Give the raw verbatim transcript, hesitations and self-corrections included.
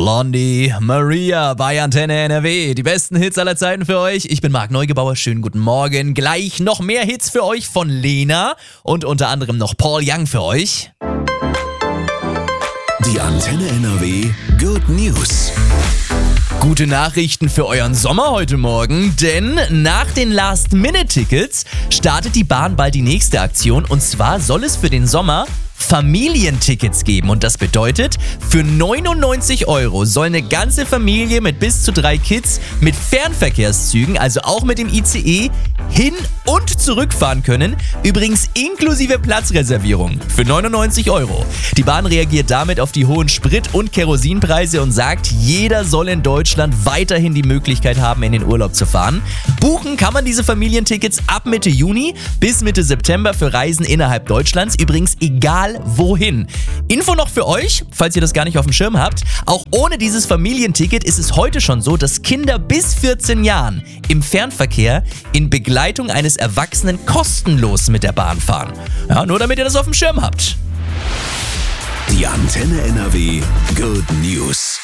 Blondie, Maria bei Antenne N R W. Die besten Hits aller Zeiten für euch. Ich bin Marc Neugebauer. Schönen guten Morgen. Gleich noch mehr Hits für euch von Lena und unter anderem noch Paul Young für euch. Die Antenne N R W Good News. Gute Nachrichten für euren Sommer heute Morgen, denn nach den Last-Minute-Tickets startet die Bahn bald die nächste Aktion und zwar soll es für den Sommer Familientickets geben und das bedeutet, für neunundneunzig Euro soll eine ganze Familie mit bis zu drei Kids mit Fernverkehrszügen, also auch mit dem I C E, hin- und zurückfahren können, übrigens inklusive Platzreservierung für neunundneunzig Euro. Die Bahn reagiert damit auf die hohen Sprit- und Kerosinpreise und sagt, jeder soll in Deutschland weiterhin die Möglichkeit haben, in den Urlaub zu fahren. Buchen kann man diese Familientickets ab Mitte Juni bis Mitte September für Reisen innerhalb Deutschlands, übrigens egal wohin. Info noch für euch, falls ihr das gar nicht auf dem Schirm habt, auch ohne dieses Familienticket ist es heute schon so, dass Kinder bis vierzehn Jahren im Fernverkehr in Begleitung eines Erwachsenen kostenlos mit der Bahn fahren. Ja, nur damit ihr das auf dem Schirm habt. Die Antenne N R W Good News.